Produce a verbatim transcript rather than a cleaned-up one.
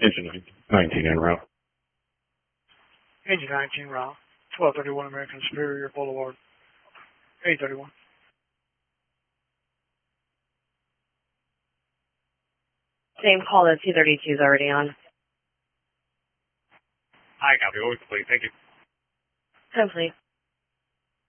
Engine nineteen en route. Engine nineteen route. twelve thirty-one American Superior Boulevard. eight thirty-one. Same call that two thirty-two is already on. Hi, copy. What was the plate? Thank you. Complete.